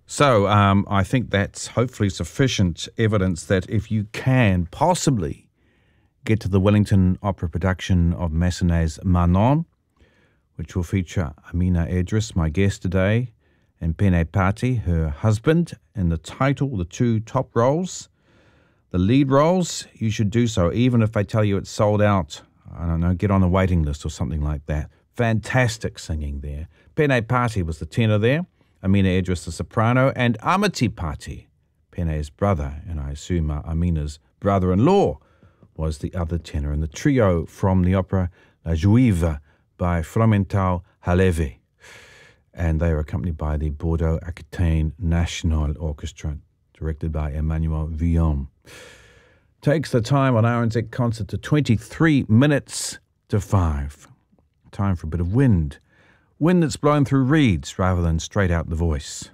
So I think that's hopefully sufficient evidence that if you can possibly get to the Wellington Opera production of Massenet's Manon, which will feature Amina Idris, my guest today, and Pene Pati, her husband, in the title, the two top roles, the lead roles, you should do so, even if they tell you it's sold out. I don't know, get on a waiting list or something like that. Fantastic singing there. Pene Pati was the tenor there, Amina Idris the soprano, and Amity Pati, Pene's brother, and I assume Amina's brother-in-law, was the other tenor in the trio from the opera La Juive by Fromental Halevi. And they are accompanied by the Bordeaux Aquitaine National Orchestra, directed by Emmanuel Villon. Takes the time on RNZ Concert to 23 minutes to 5. Time for a bit of wind. Wind that's blown through reeds rather than straight out the voice.